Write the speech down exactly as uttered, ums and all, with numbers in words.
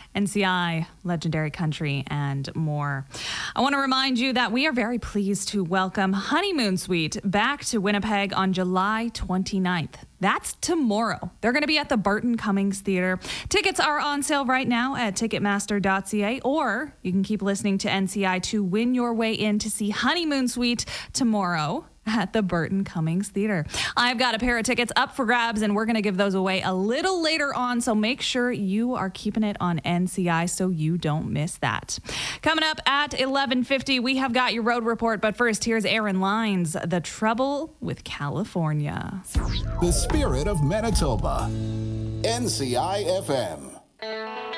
N C I, Legendary Country, and more. I want to remind you that we are very pleased to welcome Honeymoon Suite back to Winnipeg on July twenty-ninth. That's tomorrow. They're going to be at the Burton Cummings Theatre. Tickets are on sale right now at ticketmaster dot c a, or you can keep listening to N C I to win your way in to see Honeymoon Suite tomorrow at the Burton Cummings Theatre. I've got a pair of tickets up for grabs, and we're going to give those away a little later on, so make sure you are keeping it on N C I so you don't miss that. Coming up at eleven fifty, we have got your road report, but first, here's Aaron Lines, The Trouble with California. The spirit of Manitoba. N C I F M.